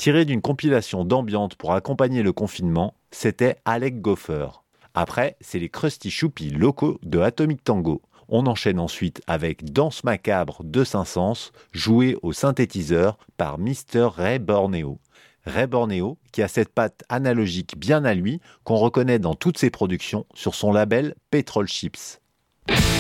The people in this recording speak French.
Tiré d'une compilation d'ambiance pour accompagner le confinement, c'était Alec Gopher. Après, c'est les Krusty Choupis locaux de Atomic Tango. On enchaîne ensuite avec Danse macabre de Saint-Saëns, joué au synthétiseur par Mr. Ray Borneo. Ray Borneo, qui a cette patte analogique bien à lui, qu'on reconnaît dans toutes ses productions sur son label Petrol Chips.